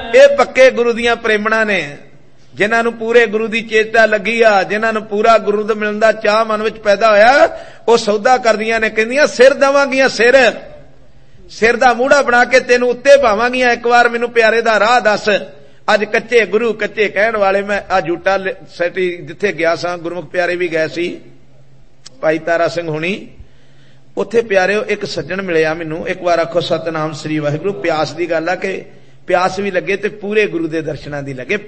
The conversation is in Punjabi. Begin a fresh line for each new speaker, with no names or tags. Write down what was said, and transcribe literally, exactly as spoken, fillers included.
ਇਹ ਪੱਕੇ ਗੁਰੂ ਦੀਆਂ ਪ੍ਰੇਮਣਾ ਨੇ, ਜਿਨ੍ਹਾਂ ਨੂੰ ਪੂਰੇ ਗੁਰੂ ਦੀ ਚੇਤਾ ਲੱਗੀ ਆ, ਜਿਨ੍ਹਾਂ ਨੂੰ ਪੂਰਾ ਗੁਰੂ ਦਾ ਮਿਲਣ ਦਾ ਚਾਹ ਮਨ ਵਿੱਚ ਪੈਦਾ ਹੋਇਆ, ਉਹ ਸੌਦਾ ਕਰਦੀਆਂ ਨੇ, ਕਹਿੰਦੀਆਂ ਸਿਰ ਦੇਵਾਂਗੀਆਂ, ਸਿਰ ਸਿਰ ਦਾ ਮੂੜਾ ਬਣਾ ਕੇ ਤੈਨੂੰ ਉੱਤੇ ਪਾਵਾਂਗੀਆਂ, ਇੱਕ ਵਾਰ ਮੈਨੂੰ ਪਿਆਰੇ ਦਾ ਰਾਹ ਦੱਸ। ਅੱਜ ਕੱਚੇ ਗੁਰੂ ਕੱਚੇ ਕਹਿਣ ਵਾਲੇ, ਮੈਂ ਆ ਜੂਟਾ ਸੈਟੀ ਜਿੱਥੇ ਗਿਆ ਸਾਂ, ਗੁਰਮੁਖ ਪਿਆਰੇ ਵੀ ਗਏ ਸੀ, ਭਾਈ ਤਾਰਾ ਸਿੰਘ ਹੁਣੀ, ਉੱਥੇ ਪਿਆਰਿਓ ਇੱਕ ਸੱਜਣ ਮਿਲਿਆ ਮੈਨੂੰ। ਇੱਕ ਵਾਰ ਆਖੋ ਸਤਨਾਮ ਸ੍ਰੀ ਵਾਹਿਗੁਰੂ। ਪਿਆਸ ਦੀ ਗੱਲ ਆ ਕਿ ਪਿਆਸ ਵੀ ਲੱਗੇ ਤੇ ਪੂਰੇ ਗੁਰੂ ਦੇ ਦਰਸ਼ਨਾਂ ਦੀ ਲੱਗੇ।